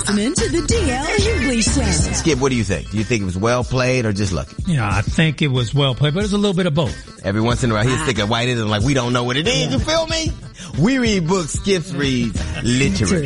listening to the D.L. Hughley Show. Skip, what do you think? Do you think it was well played or just lucky? Yeah, I think it was well played, but it was a little bit of both. Every once in a while, he'll stick a white in and like, we don't know what it is. You feel me? We read books, Skips reads literature.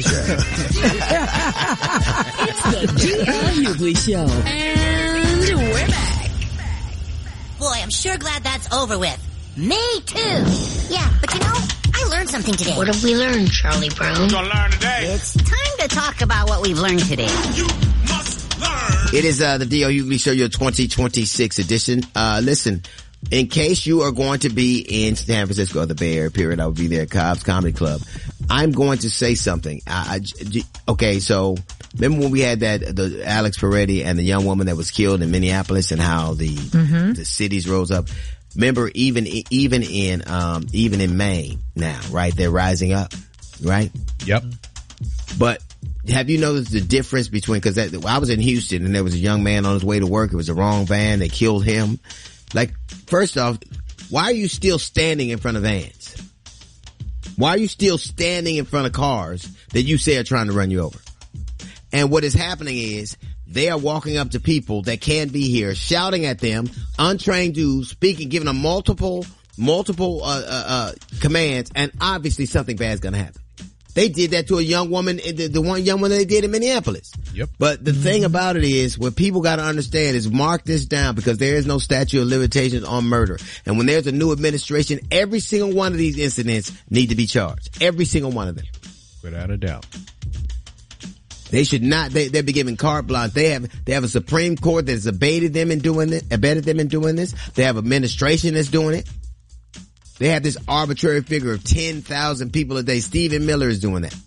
It's the D.L. Hughley Show. And we're back. Boy, I'm sure glad that's over with. Me too. Yeah, but you know, I learned something today. What have we learned, Charlie Brown? We're gonna learn today. It's time to talk about what we've learned today. You must learn. It is the D.L. Hughley Show, your 2026 edition. Listen, in case you are going to be in San Francisco or the Bay Area, period, I will be there at Cobb's Comedy Club. I'm going to say something. Okay, so remember when we had the Alex Peretti and the young woman that was killed in Minneapolis and how the cities rose up? Remember, even in Maine now, right? They're rising up, right? Yep. But have you noticed the difference between, cause I was in Houston and there was a young man on his way to work. It was the wrong van. They killed him. Like, first off, why are you still standing in front of vans? Why are you still standing in front of cars that you say are trying to run you over? And what is happening is they are walking up to people that can't be here, shouting at them, untrained dudes, speaking, giving them multiple commands, and obviously something bad's gonna happen. They did that to a young woman, the one young woman they did in Minneapolis. Yep. But the thing about it is, what people gotta understand is mark this down because there is no statute of limitations on murder. And when there's a new administration, every single one of these incidents need to be charged. Every single one of them. Without a doubt. They should not, they'll be given carte blanche. They have a Supreme Court that's abetted them in doing this. They have administration that's doing it. They have this arbitrary figure of 10,000 people a day. Stephen Miller is doing that.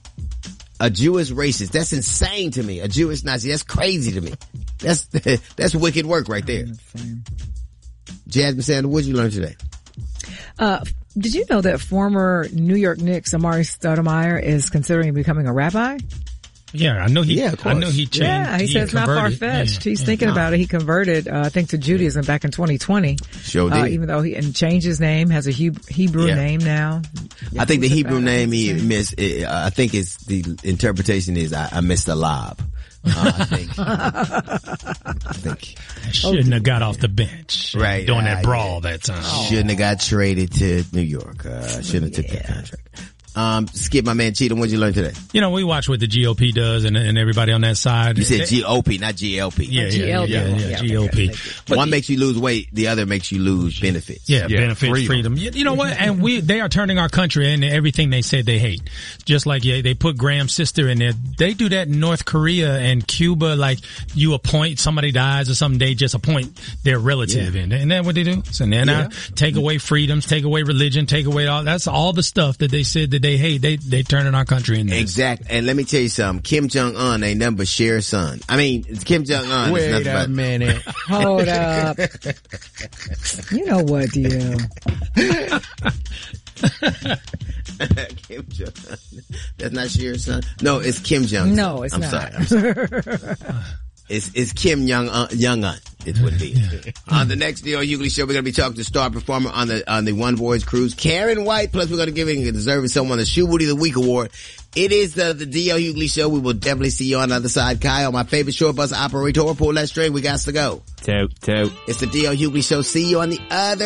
A Jewish racist. That's insane to me. A Jewish Nazi. That's crazy to me. That's wicked work right there. Jasmine Sanders, what did you learn today? Did you know that former New York Knicks Amari Stoudemire is considering becoming a rabbi? Yeah, I know he. Yeah, of course. I know he changed. Yeah, he said it's not far-fetched. He's thinking about it. He converted, I think, to Judaism back in 2020. Sure did. Even though he changed his name, has a Hebrew name now. I think the Hebrew name he missed. I think it's the interpretation is I missed a lob. I think. Shouldn't have got off the bench. Right. Doing that brawl that time. Shouldn't have got traded to New York. Shouldn't have took that contract. Skip, my man Cheetah, what did you learn today? You know, we watch what the GOP does and everybody on that side. You said GOP, not GLP. Yeah, GOP. But one makes you lose weight, the other makes you lose benefits. Yeah, benefits, freedom. You know what? And they are turning our country into everything they said they hate. Just like they put Graham's sister in there. They do that in North Korea and Cuba, like you appoint, somebody dies or something, they just appoint their relative in. Isn't that what they do? So now take away freedoms, take away religion, take away that's all the stuff that they said that they hate. They turning our country into. Exactly. And let me tell you something. Kim Jong-un ain't nothing but Cher's son. I mean, Kim Jong-un is nothing but. Wait a minute. Hold up. You know what, deal? Kim Jong-un. That's not Cher's son? No, it's Kim Jong-un. No, it's not. I'm sorry. It's Kim Young-un. It's what it is. On the next D.L. Hughley Show, we're going to be talking to star performer on the One Voice cruise, Karen White. Plus, we're going to give him deserving someone the Shoe Booty of the Week award. It is the D.L. Hughley Show. We will definitely see you on the other side. Kyle, my favorite short bus operator, pull that string. We got to go. Toot. It's the D.L. Hughley Show. See you on the other